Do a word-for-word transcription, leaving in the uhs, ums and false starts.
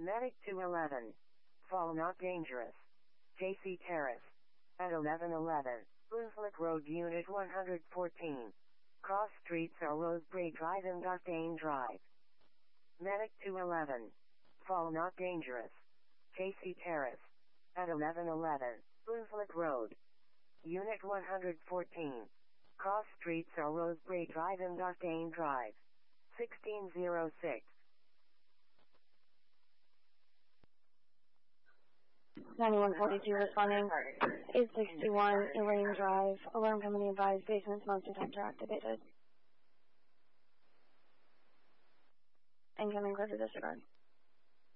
Medic two eleven. Fall not dangerous. J C Terrace. At eleven eleven. Brunswick Road Unit one hundred fourteen. Cross streets are Rosebery Drive and Dustane Drive. Medic two eleven. Fall not dangerous. J C Terrace. At eleven eleven. Brunswick Road. Unit one hundred fourteen. Cross streets are Rosebery Drive and Dustane Drive. sixteen oh six. ninety-one forty-two responding. eight sixty-one Elaine Drive. Alarm company advised basement smoke detector activated. Incoming clear to disregard.